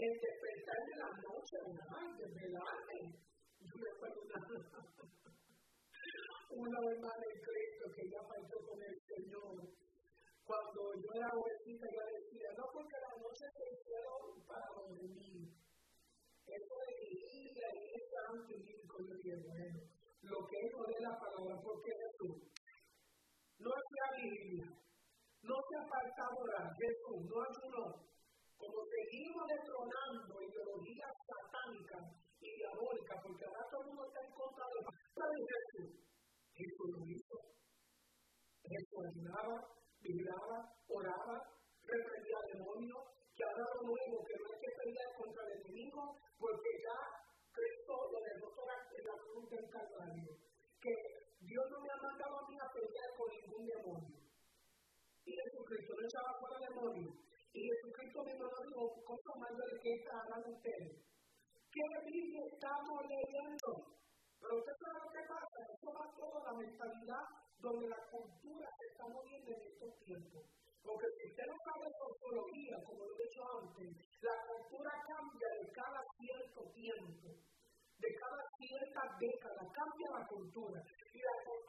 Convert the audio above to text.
el despertar de la noche, desvelarme. Yo me acuerdo una hermana en Cristo que ya partió con el Señor. Cuando yo era jovencita, yo decía, no, porque las noches se hicieron para dormir. Eso de vigilia y es santo y bíblico, yo dije, bueno, lo que es no de la palabra, porque Jesús no hacía vigilia, no se apartaba orar, Jesús no ayunó. Como seguimos detronando ideologías satánicas y diabólicas, porque ahora todo el mundo está en contra de la palabra de Jesús. Jesús lo hizo. Jesús ayunaba, vigilaba, oraba, reprendía demonios, que ahora lo nuevo, que no hay que pelear contra el enemigo, porque ya Cristo lo dejó toda en la cruz del Calvario. Que Dios no me ha mandado a mí a pelear con ningún demonio. Y Jesucristo no echaba fuera demonios. Y Jesucristo mismo no dijo cosas mayores que estas harán ustedes. ¿Qué Biblia estamos leyendo? Pero usted sabe lo que pasa. Eso va todo la mentalidad donde la cultura se está moviendo en estos tiempos. Porque si usted no sabe sociología, como lo he dicho antes, la cultura cambia de cada cierto tiempo. De cada cierta década cambia la cultura.